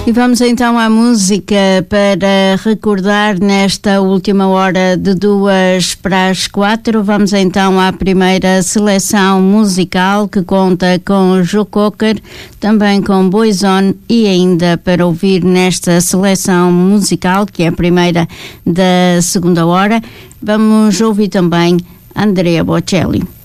E vamos então à música para recordar nesta última hora de 3:45. Vamos então à primeira seleção musical que conta com Joe Cocker, também com Boyzone e ainda para ouvir nesta seleção musical, que é a primeira da segunda hora, vamos ouvir também Andrea Bocelli.